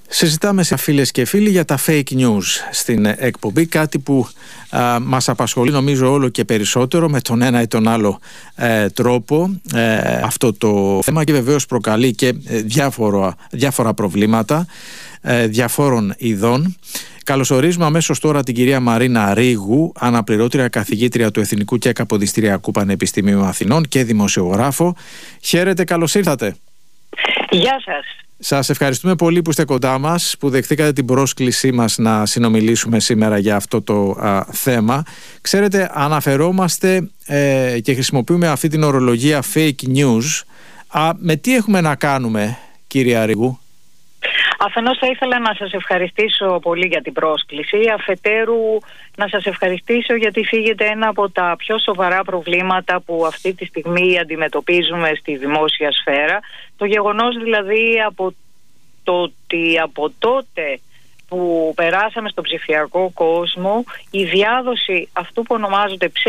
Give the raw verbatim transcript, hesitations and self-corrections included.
Συζητάμε, φίλες και φίλοι, για τα fake news στην εκπομπή, κάτι που α, μας απασχολεί νομίζω όλο και περισσότερο με τον ένα ή τον άλλο ε, τρόπο ε, αυτό το θέμα, και βεβαίως προκαλεί και διάφορα, διάφορα προβλήματα ε, διαφόρων ειδών. Καλωσορίζουμε αμέσως τώρα την κυρία Μαρίνα Ρήγου, αναπληρώτρια καθηγήτρια του Εθνικού και Καποδιστριακού Πανεπιστημίου Αθηνών και δημοσιογράφο. Χαίρετε, καλώς ήρθατε. Γεια σας. Σας ευχαριστούμε πολύ που είστε κοντά μας, που δεχτήκατε την πρόσκλησή μας να συνομιλήσουμε σήμερα για αυτό το α, θέμα. Ξέρετε, αναφερόμαστε ε, και χρησιμοποιούμε αυτή την ορολογία fake news. Α, με τι έχουμε να κάνουμε, κυρία Ρήγου? Αφενός θα ήθελα να σας ευχαριστήσω πολύ για την πρόσκληση. Αφετέρου να σας ευχαριστήσω γιατί φύγετε ένα από τα πιο σοβαρά προβλήματα που αυτή τη στιγμή αντιμετωπίζουμε στη δημόσια σφαίρα. Το γεγονός δηλαδή από το ότι από τότε που περάσαμε στον ψηφιακό κόσμο η διάδοση αυτού που ονομάζονται